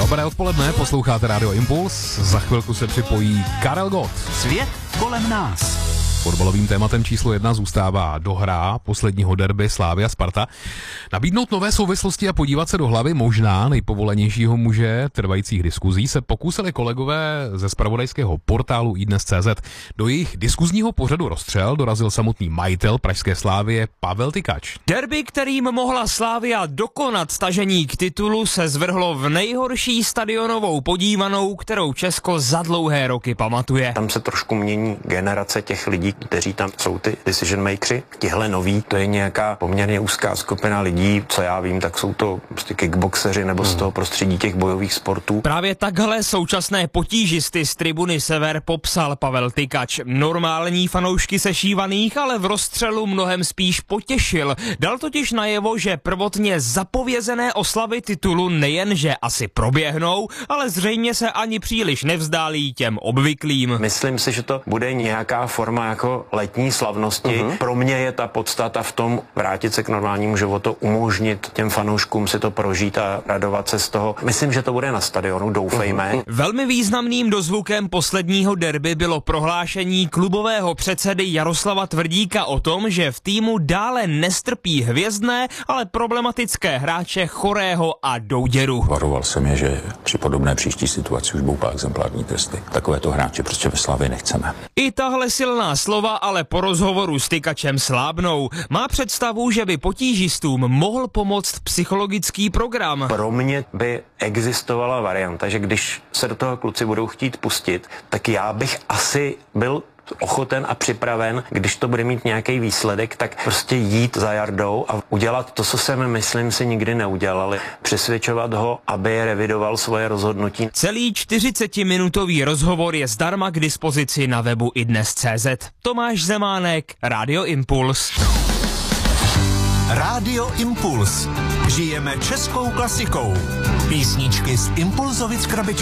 Dobré odpoledne, posloucháte Radio Impuls. Za chvilku se připojí Karel Gott. Svět kolem nás. Fotbalovým tématem číslo 1 zůstává dohra posledního derby Slavia Sparta. Nabídnout nové souvislosti a podívat se do hlavy možná nejpovolenějšího muže trvajících diskuzí se pokusili kolegové ze zpravodajského portálu iDnes.cz. Do jejich diskuzního pořadu Rozstřel dorazil samotný majitel pražské Slavie Pavel Tykač. Derby, kterým mohla Slavia dokonat stažení k titulu, se zvrhlo v nejhorší stadionovou podívanou, kterou Česko za dlouhé roky pamatuje. Tam se trošku mění generace těch lidí, kteří tam jsou ty decision makeři. Tihle noví, to je nějaká poměrně úzká skupina lidí, co já vím, tak jsou to prostě kickboxeři nebo z toho prostředí těch bojových sportů. Právě takhle současné potížisty z tribuny Sever popsal Pavel Tykač. Normální fanoušky sešívaných ale v Rozstřelu mnohem spíš potěšil. Dal totiž najevo, že prvotně zapovězené oslavy titulu nejenže asi proběhnou, ale zřejmě se ani příliš nevzdálí těm obvyklým. Myslím si, že to bude nějaká forma jako letní slavnosti. Pro mě je ta podstata v tom vrátit se k normálnímu životu, umožnit těm fanouškům si to prožít a radovat se z toho. Myslím, že to bude na stadionu, doufejme. Velmi významným dozvukem posledního derby bylo prohlášení klubového předsedy Jaroslava Tvrdíka o tom, že v týmu dále nestrpí hvězdné, ale problematické hráče Chorého a Douděru. Varoval jsem je, že při podobné příští situaci už budou pak exemplární tresty. Takovéto hráče prostě ve Slavii nechceme. I tahle silná slova ale po rozhovoru s Tykačem slábnou. Má představu, že by potížistům mohl pomoct psychologický program. Pro mě by existovala varianta, že když se do toho kluci budou chtít pustit, tak já bych asi byl ochoten a připraven, když to bude mít nějaký výsledek, tak prostě jít za Jardou a udělat to, co jsme, myslím, si nikdy neudělali. Přesvědčovat ho, aby revidoval svoje rozhodnutí. Celý 40-minutový rozhovor je zdarma k dispozici na webu iDnes.cz. Tomáš Zemánek, Radio Impuls. Rádio Impuls. Žijeme českou klasikou. Písničky z Impulzovic krabičky.